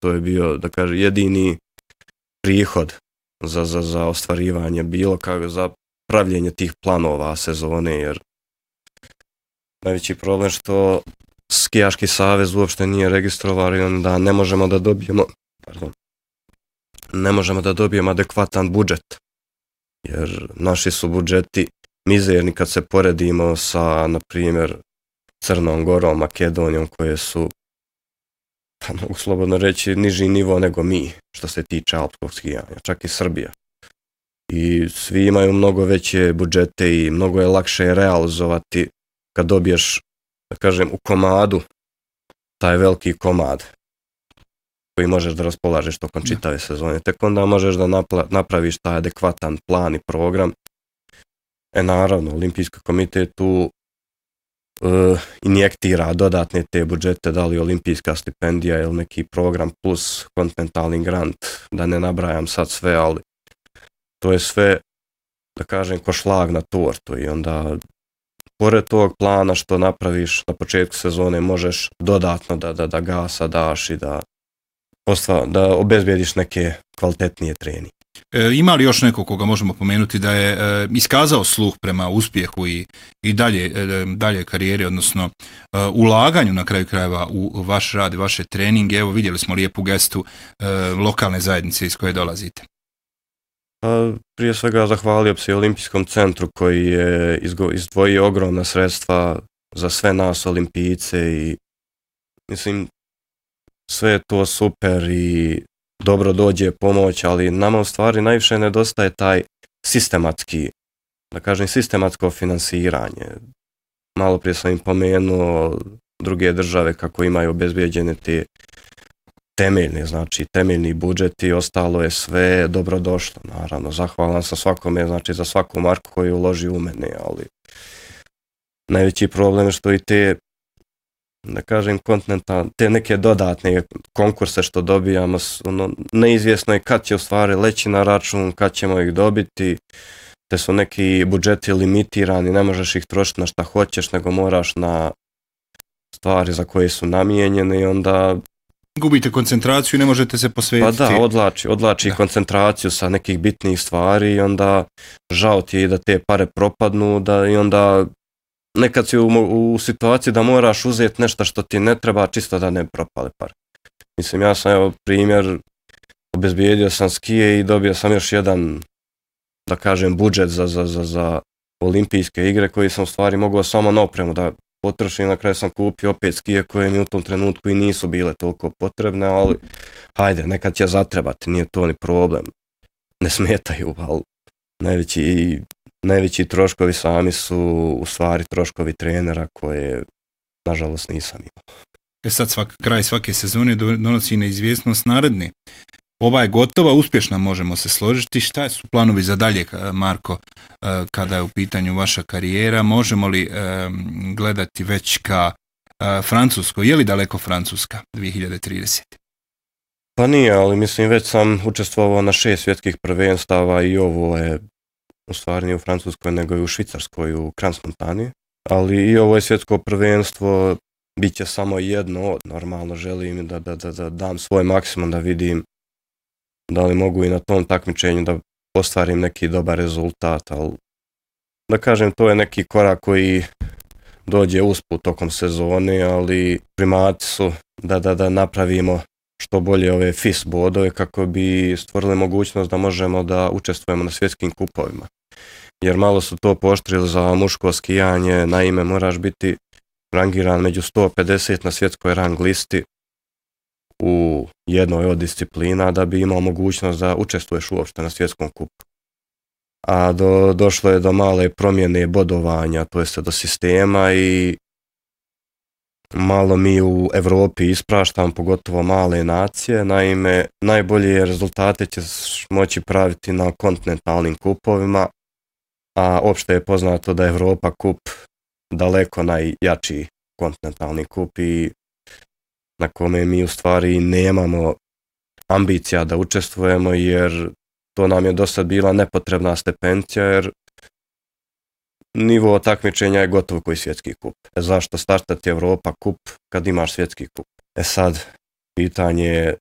to je bio, da kažem, jedini prihod za ostvarivanje bilo kako, za pravljenje tih planova sezone, jer najveći problem što Skijaški savez uopšte nije registrovao i onda ne možemo da dobijemo adekvatan budžet, jer naši su budžeti mizerni kad se poredimo sa, na primjer, Crnom Gorom, Makedonijom, koje su, pa mogu slobodno reći, niži nivo nego mi, što se tiče alpskog skijanja, čak i Srbija. I svi imaju mnogo veće budžete i mnogo je lakše realizovati kad dobiješ, da kažem, u komadu, taj veliki komad koji možeš da raspolažeš tokom čitave sezone. Tek onda možeš da napraviš taj adekvatan plan i program. Naravno, Olimpijski komitet tu injektira dodatne te budžete, da li olimpijska stipendija ili neki program plus kontinentalni grant, da ne nabrajam sad sve, ali to je sve, da kažem, ko šlag na tortu i onda pored tog plana što napraviš na početku sezone možeš dodatno da gasa daš i da obezbijediš neke kvalitetnije treninge. Ima li još neko koga možemo pomenuti da je iskazao sluh prema uspjehu i dalje karijeri, odnosno ulaganju na kraju krajeva u vaš rad i vaše treninge? Evo, vidjeli smo lijepu gestu lokalne zajednice iz koje dolazite. Prije svega zahvalio bi se Olimpijskom centru koji je izdvojio ogromna sredstva za sve nas olimpijce i mislim sve je to super i dobro dođe pomoć, ali nama u stvari najviše nedostaje taj sistematsko finansiranje. Malo prije sam im pomenuo druge države kako imaju obezbijeđene te temeljni budžet i ostalo je sve dobrodošlo. Naravno, zahvalan sam svakome, za svaku marku koju uloži u mene, ali najveći problem je što i te, da kažem, te neke dodatne konkurse što dobijamo, neizvjesno je kad će u stvari leći na račun, kad ćemo ih dobiti, te su neki budžeti limitirani, ne možeš ih trošiti na šta hoćeš, nego moraš na stvari za koje su namijenjene i onda gubite koncentraciju i ne možete se posvetiti. Pa da, odlači koncentraciju sa nekih bitnih stvari i onda žao ti je da te pare propadnu i onda nekad si u situaciji da moraš uzeti nešto što ti ne treba čisto da ne propale pare. Mislim, ja sam primjer, obezbijedio sam skije i dobio sam još jedan, da kažem, budžet za olimpijske igre koji sam u stvari mogao samo na opremu da potrošim, na kraju sam kupio opet skije koje mi u tom trenutku i nisu bile toliko potrebne, ali hajde, nekad će zatrebati, nije to ni problem. Ne smetaju, ali najveći troškovi sami su u stvari troškovi trenera koje, nažalost, nisam imao. Sad kraj svake sezone donosi neizvjesnost naredne. Ova je gotova, uspješna, možemo se složiti. Šta su planovi za dalje, Marko, kada je u pitanju vaša karijera? Možemo li gledati već ka Francuskoj? Je li daleko Francuska 2030? Pa nije, ali mislim već sam učestvovao na 6 svjetskih prvenstava i ovo je u stvari nije u Francuskoj nego i u Švicarskoj, u Crans-Montani. Ali i ovo je svjetsko prvenstvo, bit će samo jedno od, normalno želim da dam svoj maksimum, da vidim da li mogu i na tom takmičenju da ostvarim neki dobar rezultat, ali da kažem to je neki korak koji dođe usput tokom sezone, ali primati su da napravimo što bolje ove FIS bodove kako bi stvorili mogućnost da možemo da učestvujemo na svjetskim kupovima. Jer malo su to pooštrili za muško skijanje, naime moraš biti rangiran među 150 na svjetskoj rang listi u jednoj od disciplina da bi imao mogućnost da učestvuješ uopšte na svjetskom kupu. A došlo je do male promjene bodovanja, to jest do sistema i malo mi u Europi ispraštamo, pogotovo male nacije. Naime, najbolje rezultate ćeš moći praviti na kontinentalnim kupovima, a opšte je poznato da je Europa kup daleko najjači kontinentalni kup i na kome mi u stvari nemamo ambicija da učestvujemo, jer to nam je dosad bila nepotrebna stepencija, jer nivo takmičenja je gotovo koji svjetski kup. Zašto startati Europa kup kad imaš svjetski kup? Sad, pitanje je